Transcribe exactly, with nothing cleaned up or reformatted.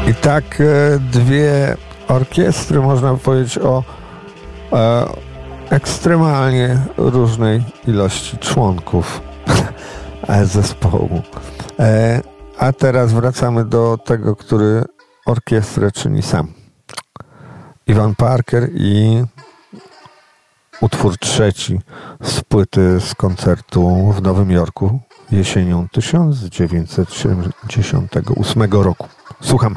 I tak dwie orkiestry, można powiedzieć, o e, ekstremalnie różnej ilości członków zespołu. E, a teraz wracamy do tego, który orkiestrę czyni sam. Iwan Parker i utwór trzeci z płyty z koncertu w Nowym Jorku jesienią tysiąc dziewięćset siedemdziesiątego ósmego roku. Słucham.